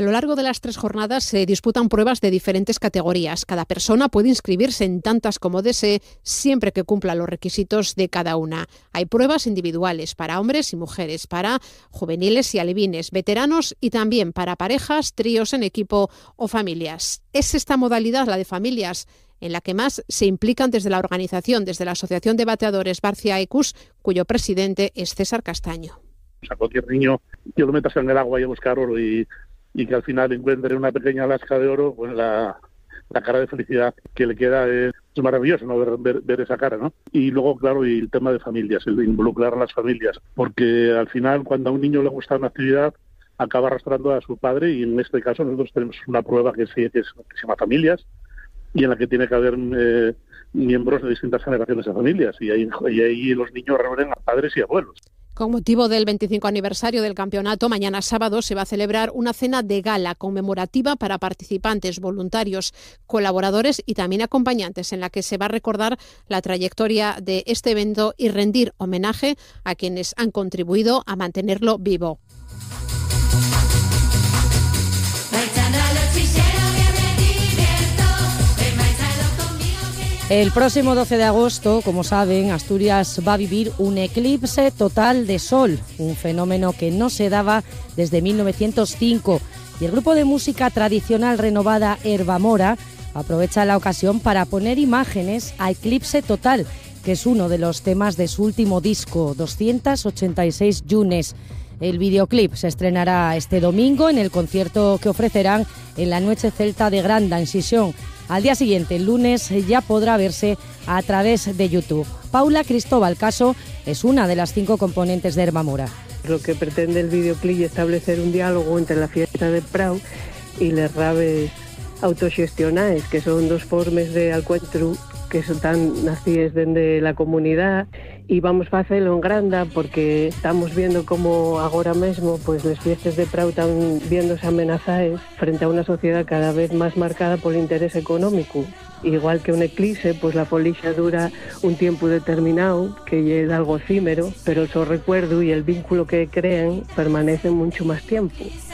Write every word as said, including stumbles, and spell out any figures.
A lo largo de las tres jornadas se disputan pruebas de diferentes categorías. Cada persona puede inscribirse en tantas como desee, siempre que cumpla los requisitos de cada una. Hay pruebas individuales para hombres y mujeres, para juveniles y alevines, veteranos y también para parejas, tríos en equipo o familias. Es esta modalidad, la de familias, en la que más se implican desde la organización, desde la Asociación de Bateadores Barcia Ecus, cuyo presidente es César Castaño. A cualquier niño que lo metas en el agua y a buscar oro y, y que al final encuentre una pequeña lasca de oro, pues la, la cara de felicidad que le queda es, es maravilloso, ¿no? Ver, ver, ver esa cara, ¿no? Y luego, claro, y el tema de familias, el de involucrar a las familias, porque al final cuando a un niño le gusta una actividad acaba arrastrando a su padre, y en este caso nosotros tenemos una prueba que, sí, que, es, que se llama Familias, y en la que tiene que haber eh, miembros de distintas generaciones de familias, y ahí, y ahí los niños reúnen a padres y abuelos. Con motivo del veinticinco aniversario del campeonato, mañana sábado se va a celebrar una cena de gala conmemorativa para participantes, voluntarios, colaboradores y también acompañantes, en la que se va a recordar la trayectoria de este evento y rendir homenaje a quienes han contribuido a mantenerlo vivo. El próximo doce de agosto, como saben, Asturias va a vivir un eclipse total de sol, un fenómeno que no se daba desde mil novecientos cinco. Y el grupo de música tradicional renovada Herbamora aprovecha la ocasión para poner imágenes a Eclipse Total, que es uno de los temas de su último disco, doscientos ochenta y seis Llunes. El videoclip se estrenará este domingo en el concierto que ofrecerán en la Noche Celta de Granda, en Sisión. Al día siguiente, el lunes, ya podrá verse a través de YouTube. Paula Cristóbal Caso es una de las cinco componentes de Herbamora. Lo que pretende el videoclip es establecer un diálogo entre la fiesta de Prau y les raves autogestionadas, que son dos formas de encuentro que son tan nacidas desde la comunidad, y vamos a hacerlo en Granda porque estamos viendo como ahora mismo pues las fiestas de Prau están viéndose amenazadas frente a una sociedad cada vez más marcada por el interés económico. Igual que un eclipse, pues la folixa dura un tiempo determinado, que es algo efímero, pero el recuerdo y el vínculo que crean permanecen mucho más tiempo.